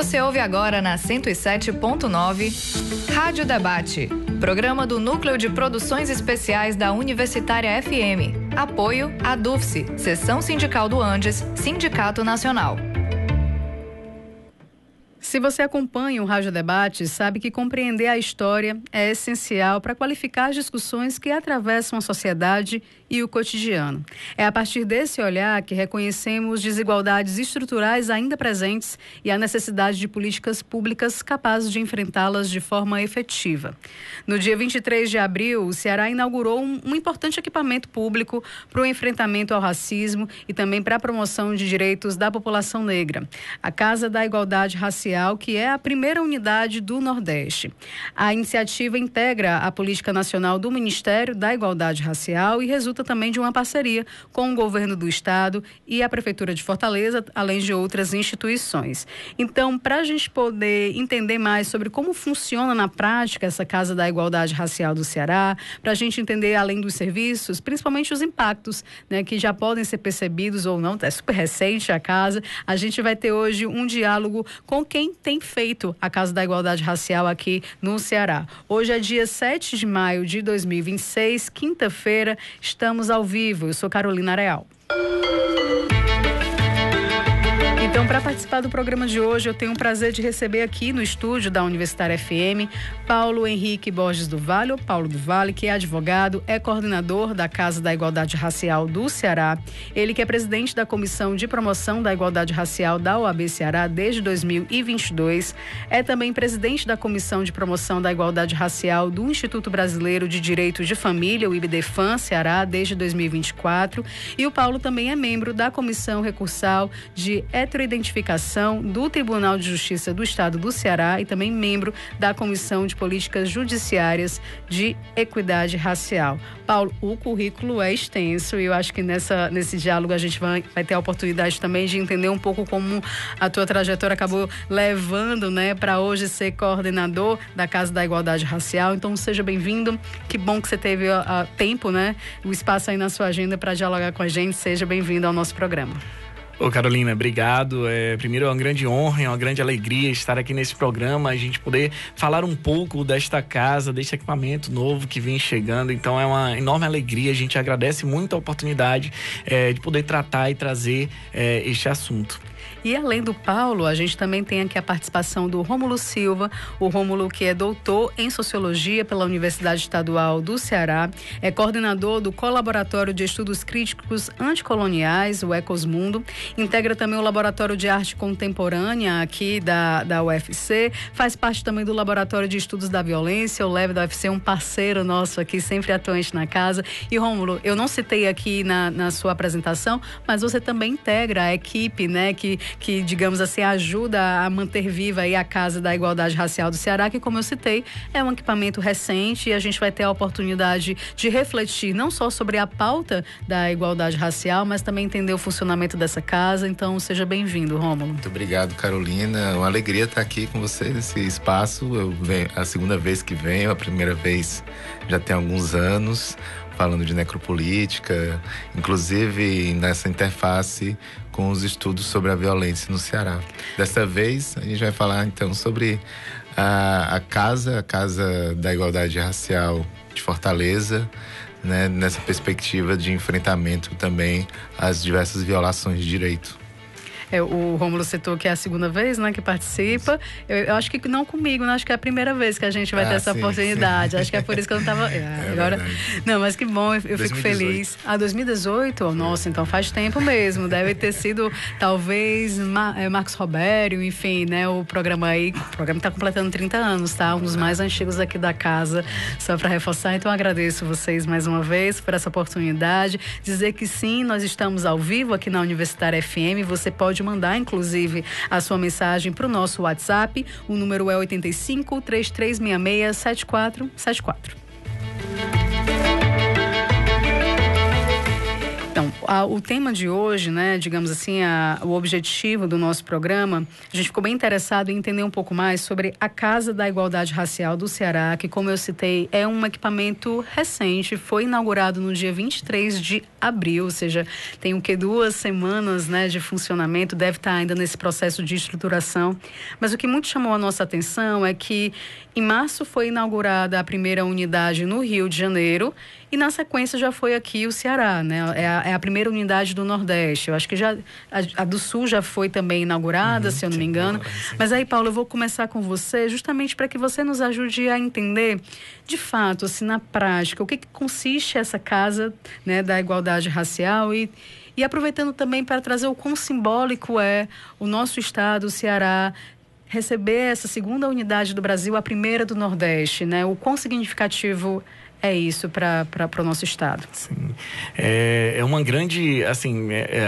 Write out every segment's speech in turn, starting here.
Você ouve agora na 107.9 Rádio Debate, programa do Núcleo de Produções Especiais da Universitária FM. Apoio à DUFSE, Seção Sindical do Andes, Sindicato Nacional. Se você acompanha o Rádio Debate, sabe que compreender a história é essencial para qualificar as discussões que atravessam a sociedade e o cotidiano. É a partir desse olhar que reconhecemos desigualdades estruturais ainda presentes e a necessidade de políticas públicas capazes de enfrentá-las de forma efetiva. No dia 23 de abril, o Ceará inaugurou um importante equipamento público para o enfrentamento ao racismo e também para a promoção de direitos da população negra. A Casa da Igualdade Racial, que é a primeira unidade do Nordeste. A iniciativa integra a Política Nacional do Ministério da Igualdade Racial e resulta também de uma parceria com o governo do estado e a Prefeitura de Fortaleza, além de outras instituições. Então, para a gente poder entender mais sobre como funciona na prática essa Casa da Igualdade Racial do Ceará, para a gente entender, além dos serviços, principalmente os impactos, né, que já podem ser percebidos ou não, é super recente a casa, a gente vai ter hoje um diálogo com quem tem feito a Casa da Igualdade Racial aqui no Ceará. Hoje é dia 7 de maio de 2026, quinta-feira, estamos ao vivo. Eu sou Carolina Real. Então, para participar do programa de hoje, eu tenho o prazer de receber aqui no estúdio da Universitária FM, Paulo Henrique Borges do Vale, ou Paulo do Vale, que é advogado, é coordenador da Casa da Igualdade Racial do Ceará. Ele que é presidente da Comissão de Promoção da Igualdade Racial da OAB Ceará desde 2022. É também presidente da Comissão de Promoção da Igualdade Racial do Instituto Brasileiro de Direito de Família, o IBDFAM Ceará, desde 2024. E o Paulo também é membro da Comissão Recursal de Heteroidentificação do Tribunal de Justiça do Estado do Ceará e também membro da Comissão de Políticas Judiciárias de Equidade Racial. Paulo, o currículo é extenso e eu acho que nesse diálogo a gente vai ter a oportunidade também de entender um pouco como a tua trajetória acabou levando, né, para hoje ser coordenador da Casa da Igualdade Racial. Então, seja bem-vindo. Que bom que você teve tempo, né, o espaço aí na sua agenda para dialogar com a gente. Seja bem-vindo ao nosso programa. Ô Carolina, obrigado. Primeiro é uma grande honra, é uma grande alegria estar aqui nesse programa, a gente poder falar um pouco desta casa, deste equipamento novo que vem chegando. Então é uma enorme alegria, a gente agradece muito a oportunidade de poder tratar e trazer este assunto. E além do Paulo, a gente também tem aqui a participação do Rômulo Silva, o Rômulo que é doutor em Sociologia pela Universidade Estadual do Ceará, é coordenador do Colaboratório de Estudos Críticos Anticoloniais, o Ecosmundo, integra também o Laboratório de Arte Contemporânea aqui da UFC, faz parte também do Laboratório de Estudos da Violência, o LEV da UFC, um parceiro nosso aqui, sempre atuante na casa. E Rômulo, eu não citei aqui na sua apresentação, mas você também integra a equipe, né, que digamos assim, ajuda a manter viva aí a Casa da Igualdade Racial do Ceará, que, como eu citei, é um equipamento recente e a gente vai ter a oportunidade de refletir não só sobre a pauta da igualdade racial, mas também entender o funcionamento dessa casa. Então, seja bem-vindo, Rômulo. Muito obrigado, Carolina. Uma alegria estar aqui com vocês nesse espaço. Eu venho a segunda vez que venho, a primeira vez já tem alguns anos, falando de necropolítica, inclusive nessa interface com os estudos sobre a violência no Ceará. Desta vez, a gente vai falar então sobre a Casa da Igualdade Racial de Fortaleza, né, nessa perspectiva de enfrentamento também às diversas violações de direito. O Rômulo citou que é a segunda vez, né, que participa. Eu acho que não comigo, né? Acho que é a primeira vez que a gente vai ter essa oportunidade. Acho que é por isso que eu não estava... agora, não, mas que bom, eu fico feliz. 2018? Oh, nossa, então faz tempo mesmo. Deve ter sido, talvez, Marcos Robério, enfim, né? O programa está completando 30 anos, tá? Um dos mais antigos aqui da casa, só para reforçar. Então, agradeço vocês mais uma vez por essa oportunidade. Dizer que sim, nós estamos ao vivo aqui na Universitária FM. Você pode mandar, inclusive, a sua mensagem para o nosso WhatsApp. O número é 85-3366-7474. Então, O tema de hoje, né, digamos assim, o objetivo do nosso programa, a gente ficou bem interessado em entender um pouco mais sobre a Casa da Igualdade Racial do Ceará, que, como eu citei, é um equipamento recente, foi inaugurado no dia 23 de abril, ou seja, tem 2 semanas, né, de funcionamento, deve estar ainda nesse processo de estruturação. Mas o que muito chamou a nossa atenção é que em março foi inaugurada a primeira unidade no Rio de Janeiro e na sequência já foi aqui o Ceará, né? É a primeira unidade do Nordeste. Eu acho que já a do Sul já foi também inaugurada, se eu não me engano. Mas aí, Paulo, eu vou começar com você justamente para que você nos ajude a entender, de fato, assim, na prática, o que consiste essa Casa, né, da Igualdade Racial e aproveitando também para trazer o quão simbólico é o nosso estado, o Ceará, receber essa segunda unidade do Brasil, a primeira do Nordeste, né? O quão significativo é isso para o nosso estado? Sim, é uma grande, assim,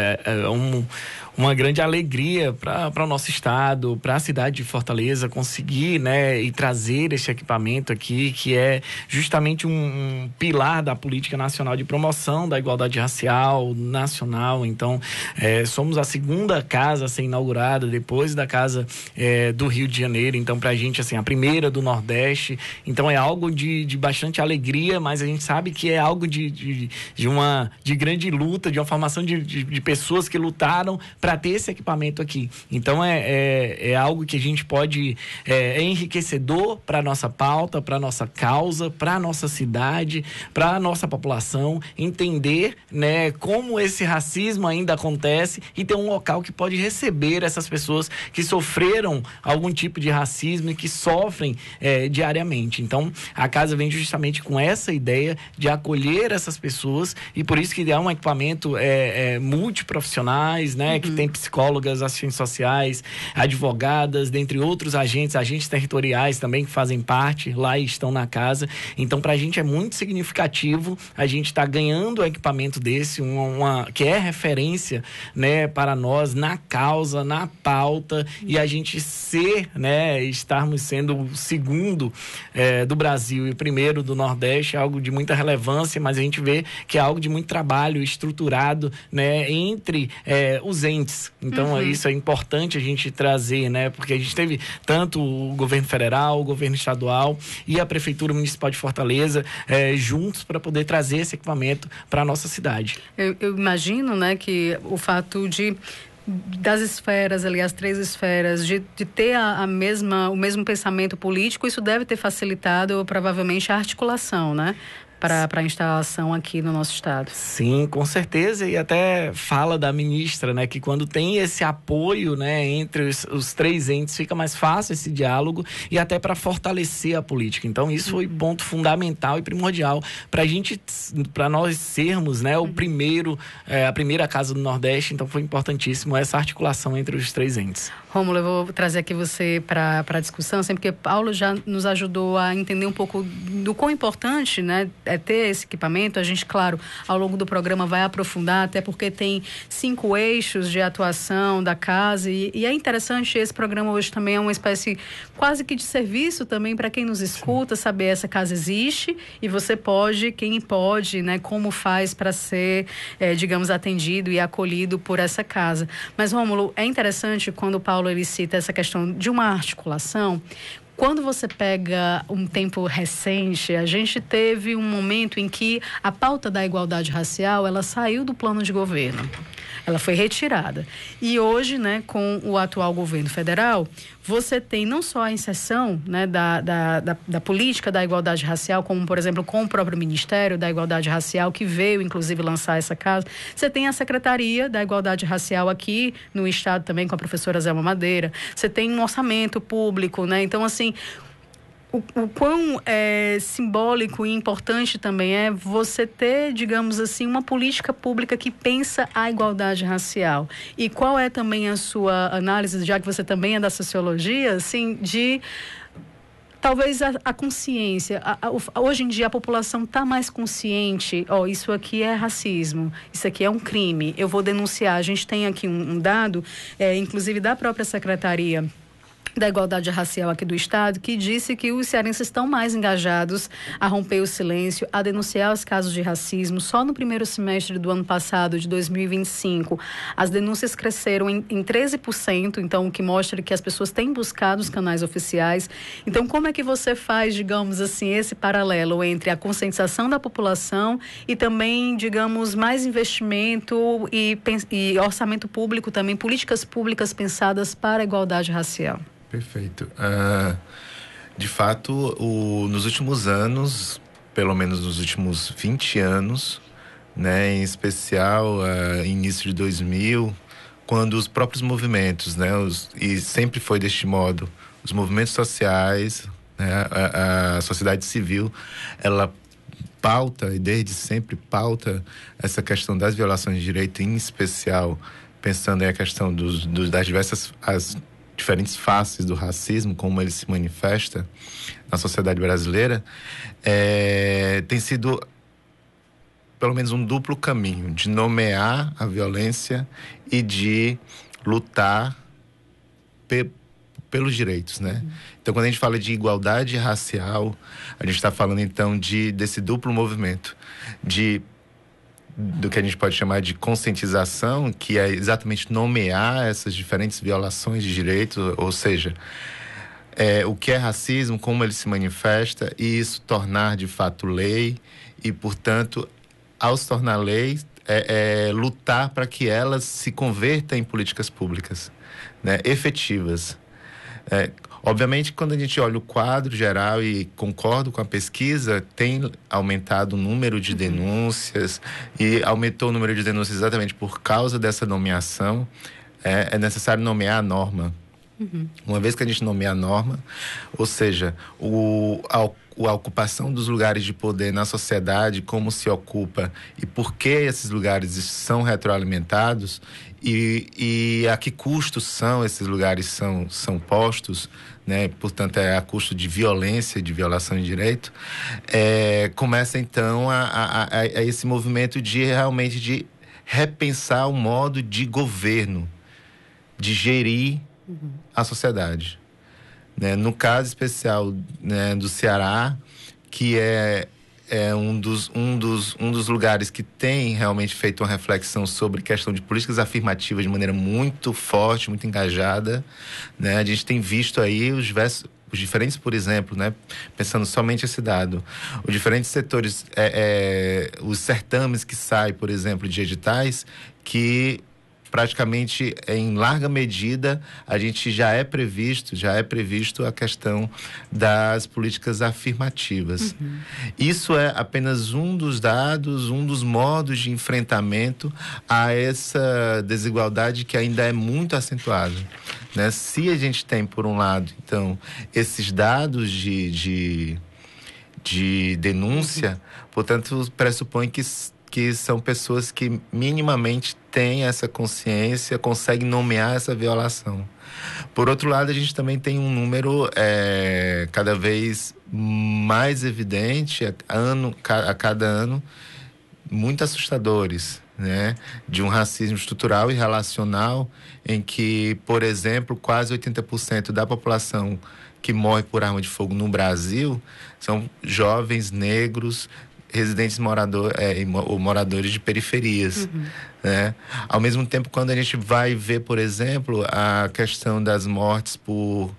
uma grande alegria para o nosso estado, para a cidade de Fortaleza conseguir, né, e trazer esse equipamento aqui, que é justamente um pilar da política nacional de promoção da igualdade racial nacional. Então, somos a segunda casa a ser inaugurada depois da casa do Rio de Janeiro. Então, para a gente, assim, a primeira do Nordeste. Então, é algo de bastante alegria, mas a gente sabe que é algo de grande luta, de uma formação de pessoas que lutaram para ter esse equipamento aqui. Então, é algo que a gente pode... É enriquecedor para a nossa pauta, para a nossa causa, para a nossa cidade, para a nossa população, entender, né, como esse racismo ainda acontece e ter um local que pode receber essas pessoas que sofreram algum tipo de racismo e que sofrem diariamente. Então, a casa vem justamente com essa ideia de acolher essas pessoas e por isso que é um equipamento multiprofissionais, né, que tem psicólogas, assistentes sociais, advogadas, dentre outros agentes territoriais também que fazem parte lá e estão na casa. Então, para a gente é muito significativo a gente estar ganhando um equipamento desse, que é referência, né, para nós na causa, na pauta, e a gente estarmos sendo o segundo do Brasil e o primeiro do Nordeste é algo de muita relevância, mas a gente vê que é algo de muito trabalho estruturado, né, entre os entes. Então, isso é importante a gente trazer, né, porque a gente teve tanto o governo federal, o governo estadual e a Prefeitura Municipal de Fortaleza juntos para poder trazer esse equipamento para a nossa cidade. Eu imagino, né, que o fato das esferas, ali, as 3 esferas, de ter o mesmo pensamento político, isso deve ter facilitado provavelmente a articulação, né? Para a instalação aqui no nosso estado. Sim, com certeza, e até fala da ministra, né, que quando tem esse apoio, né, entre os 3 entes, fica mais fácil esse diálogo e até para fortalecer a política. Então, isso foi ponto fundamental e primordial para nós sermos, né, a primeira casa do Nordeste. Então, foi importantíssimo essa articulação entre os 3 entes. Rômulo, eu vou trazer aqui você para a discussão, sempre porque Paulo já nos ajudou a entender um pouco do quão importante, né, ter esse equipamento. A gente, claro, ao longo do programa vai aprofundar, até porque tem 5 eixos de atuação da casa e é interessante, esse programa hoje também é uma espécie quase que de serviço também para quem nos escuta, saber essa casa existe e você pode, quem pode, né, como faz para ser, digamos, atendido e acolhido por essa casa. Mas, Rômulo, é interessante quando o Paulo ele cita essa questão de uma articulação. Quando você pega um tempo recente, a gente teve um momento em que a pauta da igualdade racial, ela saiu do plano de governo. Ela foi retirada. E hoje, né, com o atual governo federal, você tem não só a inserção, né, da política da igualdade racial, como, por exemplo, com o próprio Ministério da Igualdade Racial, que veio, inclusive, lançar essa casa. Você tem a Secretaria da Igualdade Racial aqui no estado também, com a professora Zelma Madeira. Você tem um orçamento público, né? Então, assim, o quão simbólico e importante também é você ter, digamos assim, uma política pública que pensa a igualdade racial. E qual é também a sua análise, já que você também é da sociologia, assim, de talvez a consciência. Hoje em dia a população está mais consciente, isso aqui é racismo, isso aqui é um crime, eu vou denunciar. A gente tem aqui um dado, inclusive da própria Secretaria da Igualdade Racial aqui do Estado, que disse que os cearenses estão mais engajados a romper o silêncio, a denunciar os casos de racismo. Só no primeiro semestre do ano passado, de 2025, as denúncias cresceram em 13%, então o que mostra que as pessoas têm buscado os canais oficiais. Então, como é que você faz, digamos assim, esse paralelo entre a conscientização da população e também, digamos, mais investimento e orçamento público também, políticas públicas pensadas para a igualdade racial? Perfeito. De fato, nos últimos anos, pelo menos nos últimos 20 anos, né, em especial início de 2000, quando os próprios movimentos, né, e sempre foi deste modo, os movimentos sociais, né, a sociedade civil, ela pauta, e desde sempre pauta, essa questão das violações de direito, em especial pensando em a questão das as diferentes faces do racismo, como ele se manifesta na sociedade brasileira, tem sido pelo menos um duplo caminho de nomear a violência e de lutar pelos direitos, né? Então, quando a gente fala de igualdade racial, a gente está falando então desse duplo movimento do que a gente pode chamar de conscientização, que é exatamente nomear essas diferentes violações de direitos, ou seja, o que é racismo, como ele se manifesta, e isso tornar de fato lei, e portanto, ao se tornar lei, lutar para que elas se convertam em políticas públicas, né, efetivas. Obviamente, quando a gente olha o quadro geral, e concordo com a pesquisa, tem aumentado o número de denúncias, e aumentou o número de denúncias exatamente por causa dessa nomeação. É necessário nomear a norma. Uma vez que a gente nomeia a norma, ou seja, a ocupação dos lugares de poder na sociedade, como se ocupa e por que esses lugares são retroalimentados e a que custos esses lugares são postos, né? Portanto, a custo de violência, de violação de direito, começa então a esse movimento de realmente de repensar o modo de governo, de gerir a sociedade, né? No caso especial, né, do Ceará, que é um dos lugares que tem realmente feito uma reflexão sobre questão de políticas afirmativas de maneira muito forte, muito engajada, né? A gente tem visto aí os diferentes, por exemplo, né, pensando somente esse dado, os diferentes setores, os certames que saem, por exemplo, de editais, que praticamente, em larga medida, a gente já é previsto a questão das políticas afirmativas. Isso é apenas um dos dados, um dos modos de enfrentamento a essa desigualdade que ainda é muito acentuada, né? Se a gente tem, por um lado, então, esses dados de denúncia, portanto, pressupõe que são pessoas que minimamente têm essa consciência, conseguem nomear essa violação. Por outro lado, a gente também tem um número cada vez mais evidente, a cada ano, muito assustadores, né? De um racismo estrutural e relacional, em que, por exemplo, quase 80% da população que morre por arma de fogo no Brasil são jovens negros, residentes ou moradores de periferias, né? Ao mesmo tempo, quando a gente vai ver, por exemplo, a questão das mortes por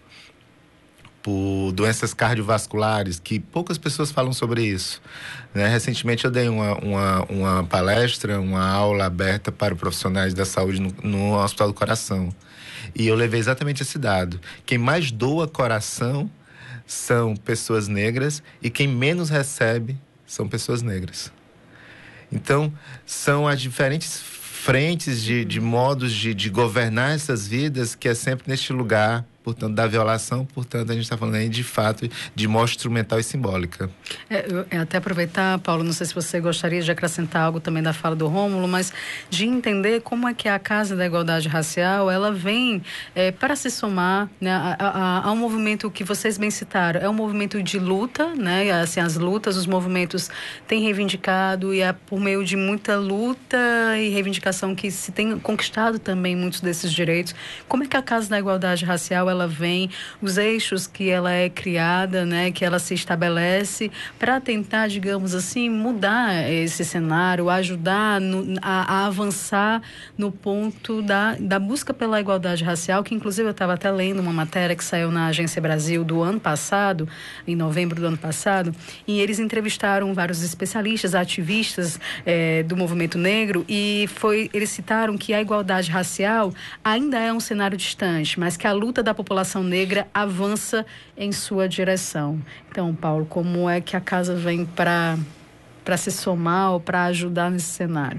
doenças cardiovasculares, que poucas pessoas falam sobre isso, né? Recentemente eu dei uma palestra, uma aula aberta para profissionais da saúde no Hospital do Coração, e eu levei exatamente esse dado. Quem mais doa coração são pessoas negras, e quem menos recebe são pessoas negras. Então, são as diferentes frentes de modos de governar essas vidas, que é sempre neste lugar, portanto, da violação. Portanto, a gente está falando aí, de fato, de morte instrumental e simbólica. Até aproveitar, Paulo, não sei se você gostaria de acrescentar algo também da fala do Rômulo, mas de entender como é que a Casa da Igualdade Racial, ela vem para se somar, né, a um movimento que vocês bem citaram. É um movimento de luta, né? Assim, as lutas, os movimentos têm reivindicado, e é por meio de muita luta e reivindicação que se tem conquistado também muitos desses direitos. Como é que a Casa da Igualdade Racial ela vem, os eixos que ela é criada, né, que ela se estabelece para tentar, digamos assim, mudar esse cenário, ajudar a avançar no ponto da busca pela igualdade racial, que inclusive eu estava até lendo uma matéria que saiu na Agência Brasil do ano passado, em novembro do ano passado, e eles entrevistaram vários especialistas, ativistas do movimento negro, e eles citaram que a igualdade racial ainda é um cenário distante, mas que a luta da população negra avança em sua direção. Então, Paulo, como é que a casa vem para se somar ou para ajudar nesse cenário?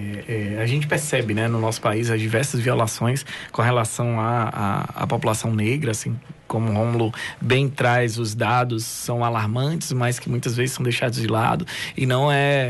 A gente percebe, né, no nosso país as diversas violações com relação à população negra, assim, como o Rômulo bem traz, os dados são alarmantes, mas que muitas vezes são deixados de lado, e não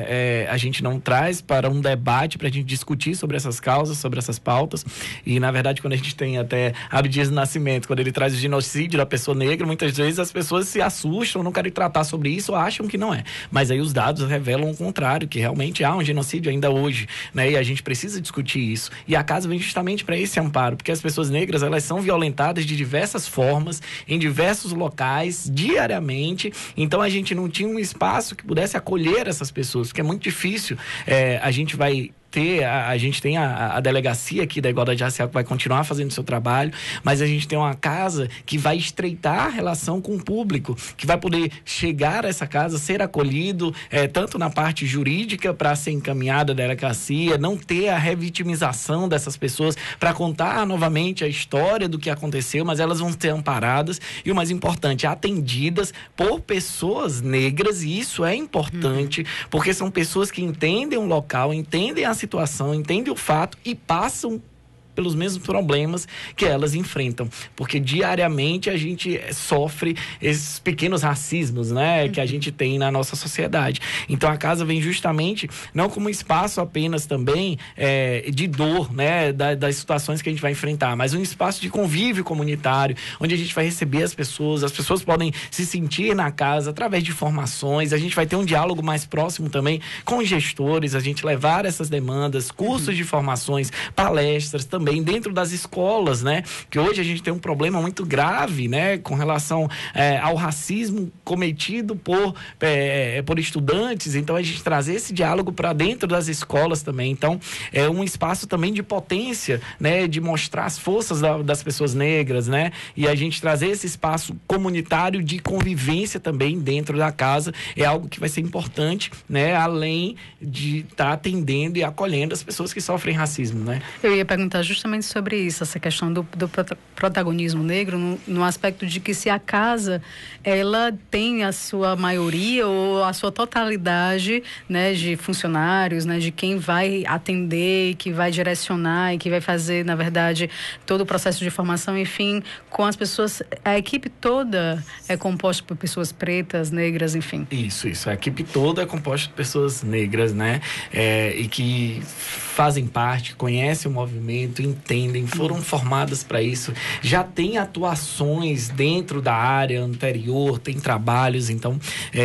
a gente não traz para um debate para a gente discutir sobre essas causas, sobre essas pautas. E na verdade, quando a gente tem até Abdias do Nascimento, quando ele traz o genocídio da pessoa negra, muitas vezes as pessoas se assustam, não querem tratar sobre isso ou acham que não é, mas aí os dados revelam o contrário, que realmente há um genocídio ainda hoje, né? E a gente precisa discutir isso, e a casa vem justamente para esse amparo, porque as pessoas negras, elas são violentadas de diversas formas, em diversos locais, diariamente. Então a gente não tinha um espaço que pudesse acolher essas pessoas, porque é muito difícil. A gente vai a gente tem a delegacia aqui da igualdade racial que vai continuar fazendo o seu trabalho, mas a gente tem uma casa que vai estreitar a relação com o público, que vai poder chegar a essa casa, ser acolhido, tanto na parte jurídica para ser encaminhada da delegacia, não ter a revitimização dessas pessoas, para contar novamente a história do que aconteceu, mas elas vão ser amparadas e, o mais importante, atendidas por pessoas negras, e isso é importante, porque são pessoas que entendem o local, entendem a situação, entendem o fato e passam pelos mesmos problemas que elas enfrentam, porque diariamente a gente sofre esses pequenos racismos, né, que a gente tem na nossa sociedade. Então a casa vem justamente não como um espaço apenas também de dor, né, das situações que a gente vai enfrentar, mas um espaço de convívio comunitário, onde a gente vai receber as pessoas podem se sentir na casa através de formações, a gente vai ter um diálogo mais próximo também com os gestores, a gente levar essas demandas, cursos de formações, palestras também dentro das escolas, né? Que hoje a gente tem um problema muito grave, né? Com relação ao racismo cometido por estudantes. Então, a gente trazer esse diálogo para dentro das escolas também. Então, é um espaço também de potência, né? De mostrar as forças das pessoas negras, né? E a gente trazer esse espaço comunitário de convivência também dentro da casa é algo que vai ser importante, né? Além de estar atendendo e acolhendo as pessoas que sofrem racismo, né? Eu ia perguntar justamente sobre isso, essa questão do protagonismo negro, no aspecto de que se a casa, ela tem a sua maioria ou a sua totalidade, né, de funcionários, né, de quem vai atender, que vai direcionar e que vai fazer, na verdade, todo o processo de formação, enfim, com as pessoas, a equipe toda é composta por pessoas pretas, negras, enfim. Isso, a equipe toda é composta por pessoas negras, né, e que fazem parte, conhecem o movimento, entendem, foram formadas para isso, já tem atuações dentro da área anterior, tem trabalhos, então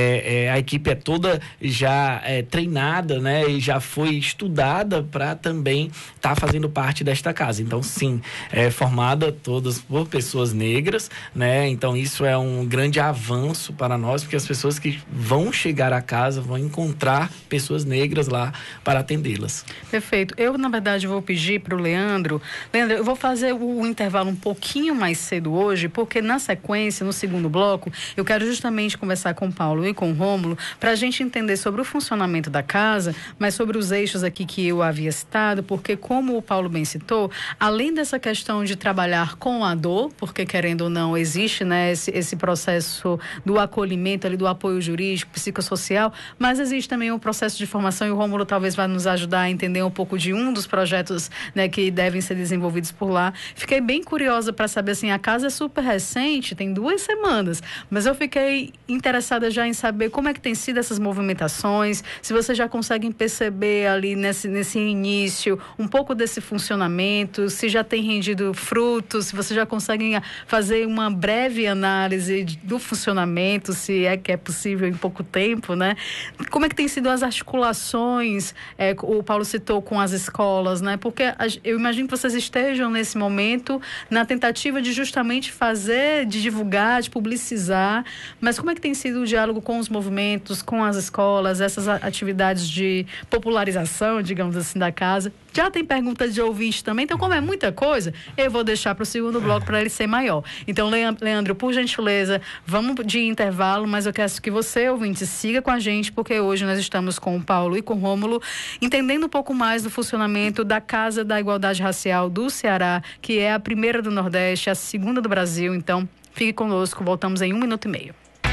a equipe é toda já treinada, né, e já foi estudada para também estar fazendo parte desta casa. Então, sim, é formada todas por pessoas negras, né, então isso é um grande avanço para nós, porque as pessoas que vão chegar à casa vão encontrar pessoas negras lá para atendê-las. Perfeito. Eu, na verdade, vou pedir para o Leandro, eu vou fazer o intervalo um pouquinho mais cedo hoje, porque na sequência, no segundo bloco, eu quero justamente conversar com o Paulo e com o Rômulo para a gente entender sobre o funcionamento da casa, mas sobre os eixos aqui que eu havia citado, porque como o Paulo bem citou, além dessa questão de trabalhar com a dor, porque querendo ou não existe, né, esse processo do acolhimento ali, do apoio jurídico, psicossocial, mas existe também um processo de formação, e o Rômulo talvez vai nos ajudar a entender um pouco de um dos projetos, né, que devem ser desenvolvidos por lá. Fiquei bem curiosa para saber, assim, a casa é super recente, tem 2 semanas, mas eu fiquei interessada já em saber como é que tem sido essas movimentações, se vocês já conseguem perceber ali nesse início um pouco desse funcionamento, se já tem rendido frutos, se vocês já conseguem fazer uma breve análise do funcionamento, se é que é possível em pouco tempo, né? Como é que tem sido as articulações, o Paulo citou com as escolas, né? Porque eu imagino imagino que vocês estejam nesse momento na tentativa de justamente fazer, de divulgar, de publicizar, mas como é que tem sido o diálogo com os movimentos, com as escolas, essas atividades de popularização, digamos assim, da casa? Já tem perguntas de ouvinte também, então como é muita coisa, eu vou deixar para o segundo bloco para ele ser maior. Então, Leandro, por gentileza, vamos de intervalo, mas eu quero que você, ouvinte, siga com a gente, porque hoje nós estamos com o Paulo e com o Rômulo, entendendo um pouco mais do funcionamento da Casa da Igualdade Racial do Ceará, que é a primeira do Nordeste, a segunda do Brasil. Então, fique conosco, voltamos em 1 minuto e meio.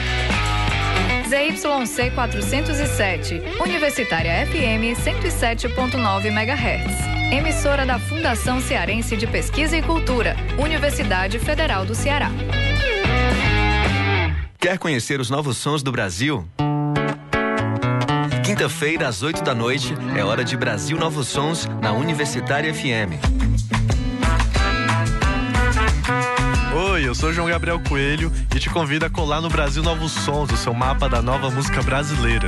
ZYC 407, Universitária FM 107.9 MHz. Emissora da Fundação Cearense de Pesquisa e Cultura, Universidade Federal do Ceará. Quer conhecer os novos sons do Brasil? Quinta-feira, às 8 da noite, é hora de Brasil Novos Sons na Universitária FM. Oi, eu sou João Gabriel Coelho e te convido a colar no Brasil Novos Sons, o seu mapa da nova música brasileira.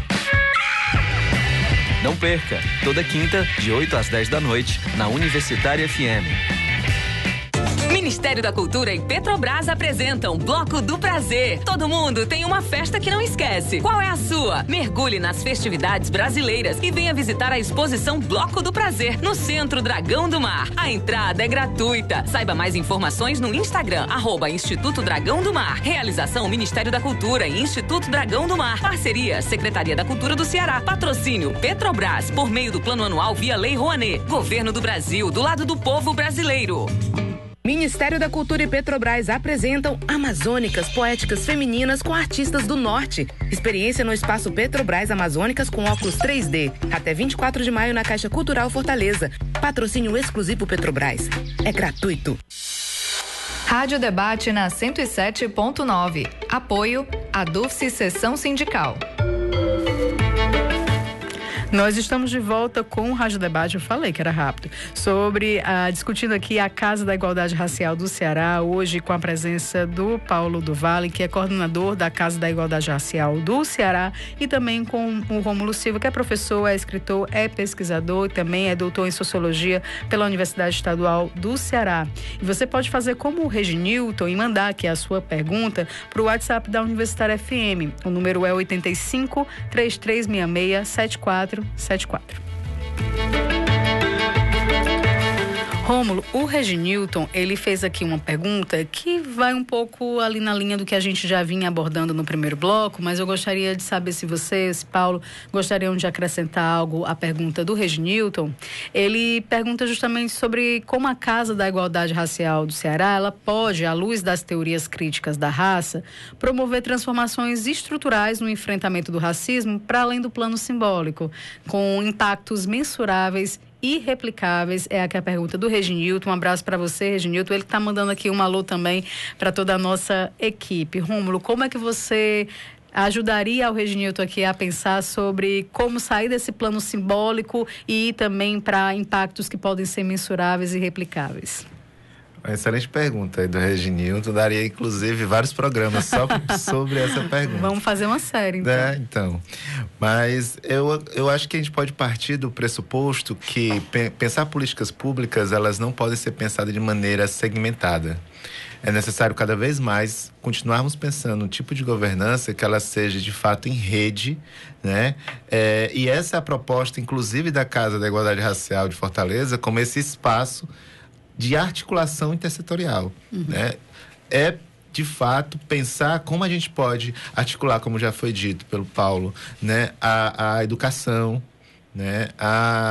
Não perca, toda quinta, de 8 às 10 da noite, na Universitária FM. Ministério da Cultura e Petrobras apresentam Bloco do Prazer. Todo mundo tem uma festa que não esquece. Qual é a sua? Mergulhe nas festividades brasileiras e venha visitar a exposição Bloco do Prazer no Centro Dragão do Mar. A entrada é gratuita. Saiba mais informações no Instagram, @Instituto Dragão do Mar. Realização Ministério da Cultura e Instituto Dragão do Mar. Parceria Secretaria da Cultura do Ceará. Patrocínio Petrobras, por meio do Plano Anual via Lei Rouanet. Governo do Brasil, do lado do povo brasileiro. Ministério da Cultura e Petrobras apresentam Amazônicas Poéticas Femininas com artistas do Norte. Experiência no Espaço Petrobras Amazônicas com óculos 3D. Até 24 de maio na Caixa Cultural Fortaleza. Patrocínio exclusivo Petrobras. É gratuito. Rádio Debate na 107.9. Apoio ADUFSE Seção Sindical. Nós estamos de volta com o Rádio Debate, eu falei que era rápido, discutindo aqui a Casa da Igualdade Racial do Ceará, hoje com a presença do Paulo do Vale, que é coordenador da Casa da Igualdade Racial do Ceará, e também com o Rômulo Silva, que é professor, é escritor, é pesquisador e também é doutor em Sociologia pela Universidade Estadual do Ceará. E você pode fazer como o Reginilton e mandar aqui a sua pergunta para o WhatsApp da Universitária FM. O número é 85 3366 7474. Rômulo, o Reginilton, ele fez aqui uma pergunta que vai um pouco ali na linha do que a gente já vinha abordando no primeiro bloco, mas eu gostaria de saber se você, se Paulo, gostariam de acrescentar algo à pergunta do Reginilton. Ele pergunta justamente sobre como a Casa da Igualdade Racial do Ceará, ela pode, à luz das teorias críticas da raça, promover transformações estruturais no enfrentamento do racismo para além do plano simbólico, com impactos mensuráveis irreplicáveis. É aqui a pergunta do Reginilton. Um abraço para você, Reginilton. Ele está mandando aqui um alô também para toda a nossa equipe. Rômulo, como é que você ajudaria o Reginilton aqui a pensar sobre como sair desse plano simbólico e ir também para impactos que podem ser mensuráveis e irreplicáveis? Uma excelente pergunta aí do Reginilton. Daria, inclusive, vários programas só sobre essa pergunta. Vamos fazer uma série, então. Então. Mas eu acho que a gente pode partir do pressuposto que pensar políticas públicas, elas não podem ser pensadas de maneira segmentada. É necessário cada vez mais continuarmos pensando no tipo de governança que ela seja de fato em rede, né? E essa é a proposta, inclusive, da Casa da Igualdade Racial de Fortaleza, como esse espaço de articulação intersetorial, né? É, de fato, pensar como a gente pode articular, como já foi dito pelo Paulo, né? A educação, né?